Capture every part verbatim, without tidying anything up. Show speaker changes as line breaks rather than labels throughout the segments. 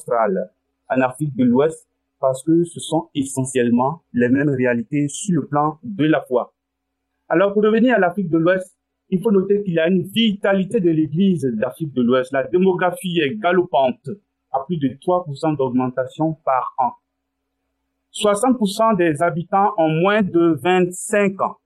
australe, en Afrique de l'Ouest, parce que ce sont essentiellement les mêmes réalités sur le plan de la foi. Alors, pour revenir à l'Afrique de l'Ouest, il faut noter qu'il y a une vitalité de l'Église d'Afrique de l'Ouest. La démographie est galopante, à plus de trois pour cent d'augmentation par an. soixante pour cent des habitants ont moins de vingt-cinq ans.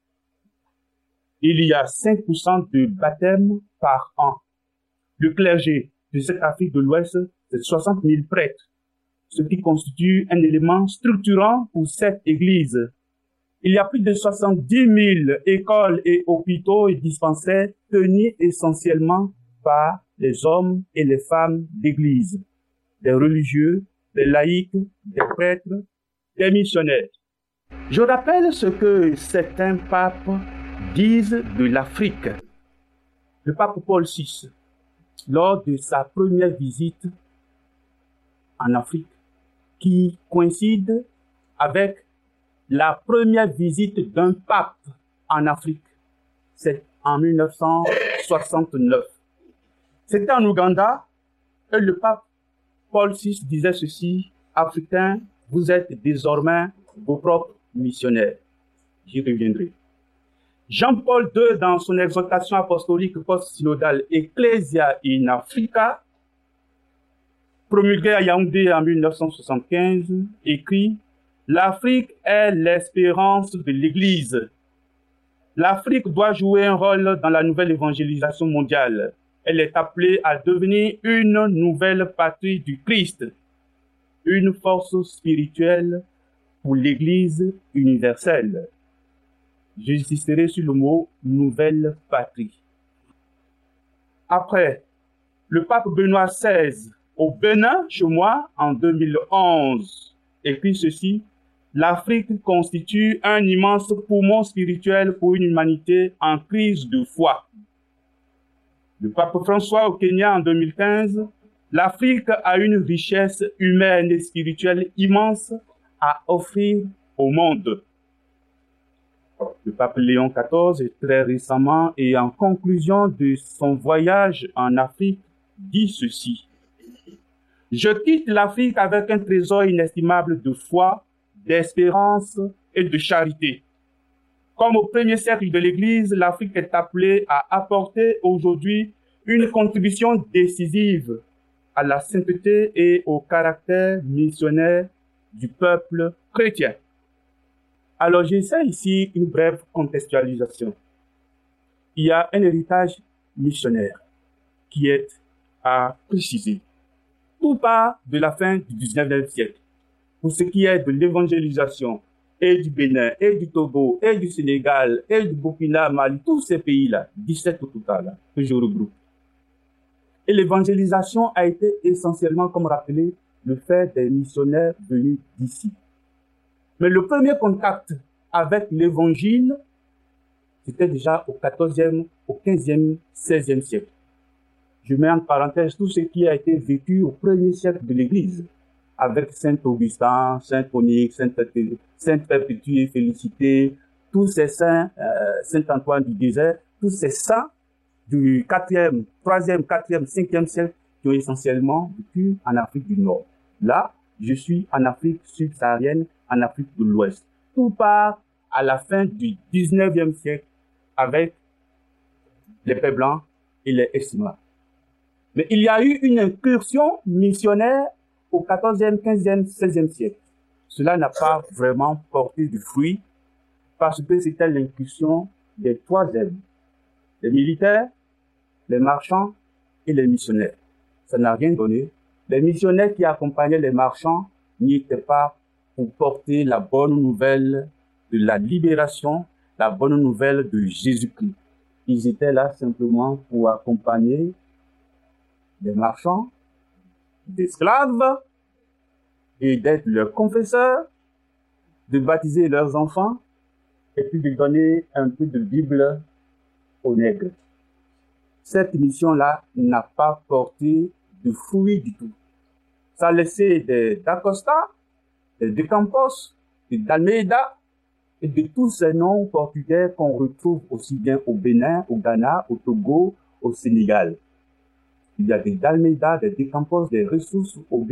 Il y a cinq pour cent de baptêmes par an. Le clergé de cette Afrique de l'Ouest, c'est soixante mille prêtres, ce qui constitue un élément structurant pour cette Église. Il y a plus de soixante-dix mille écoles et hôpitaux et dispensaires tenus essentiellement par les hommes et les femmes d'Église, des religieux, des laïcs, des prêtres, des missionnaires. Je rappelle ce que certains papes disent de l'Afrique. Le pape Paul six, lors de sa première visite en Afrique, qui coïncide avec la première visite d'un pape en Afrique, c'est en mille neuf cent soixante-neuf. C'était en Ouganda et le pape Paul six disait ceci: « Africains, vous êtes désormais vos propres missionnaires. » J'y reviendrai. Jean-Paul deux, dans son exhortation apostolique post-synodale Ecclesia in Africa, promulguée à Yaoundé en mille neuf cent soixante-quinze, écrit: « L'Afrique est l'espérance de l'Église. L'Afrique doit jouer un rôle dans la nouvelle évangélisation mondiale. Elle est appelée à devenir une nouvelle patrie du Christ, une force spirituelle pour l'Église universelle. » J'insisterai sur le mot « nouvelle patrie ». Après, le pape Benoît seize, au Bénin, chez moi, en deux mille onze, écrit ceci: « L'Afrique constitue un immense poumon spirituel pour une humanité en crise de foi. » Le pape François au Kenya en deux mille quinze, « L'Afrique a une richesse humaine et spirituelle immense à offrir au monde. » Le pape Léon quatorze, très récemment et en conclusion de son voyage en Afrique, dit ceci: « Je quitte l'Afrique avec un trésor inestimable de foi, d'espérance et de charité. » Comme au premier siècle de l'Église, l'Afrique est appelée à apporter aujourd'hui une contribution décisive à la sainteté et au caractère missionnaire du peuple chrétien. Alors, j'essaie ici une brève contextualisation. Il y a un héritage missionnaire qui est à préciser. Tout part de la fin du dix-neuvième siècle. Pour ce qui est de l'évangélisation et du Bénin, et du Togo, et du Sénégal, et du Burkina, Mali, tous ces pays-là, dix-sept au total, que je regroupe. Et l'évangélisation a été essentiellement, comme rappelé, le fait des missionnaires venus d'ici. Mais le premier contact avec l'évangile, c'était déjà au quatorzième, au quinzième, seizième siècle. Je mets en parenthèse tout ce qui a été vécu au premier siècle de l'Église, avec Saint Augustin, Saint Onyx, Sainte Perpétue et Félicité, tous ces saints, euh, Saint Antoine du désert, tous ces saints du quatrième, troisième, quatrième, cinquième siècle qui ont essentiellement vécu en Afrique du Nord. Là, je suis en Afrique subsaharienne, en Afrique de l'Ouest. Tout part à la fin du dix-neuvième siècle avec les Pères Blancs et les Esquimaux. Mais il y a eu une incursion missionnaire au quatorzième, quinzième, seizième siècle. Cela n'a pas vraiment porté du fruit parce que c'était l'incursion des troisièmes, les militaires, les marchands et les missionnaires. Ça n'a rien donné. Les missionnaires qui accompagnaient les marchands n'y étaient pas pour porter la bonne nouvelle de la libération, la bonne nouvelle de Jésus-Christ. Ils étaient là simplement pour accompagner des marchands, des esclaves, et d'être leurs confesseurs, de baptiser leurs enfants, et puis de donner un peu de Bible aux nègres. Cette mission-là n'a pas porté de fruits du tout. Ça a laissé des d'Acosta, des de Campos, des d'Almeida, et de tous ces noms portugais qu'on retrouve aussi bien au Bénin, au Ghana, au Togo, au Sénégal. Il y a des d'Almeida, des de Campos, des ressources au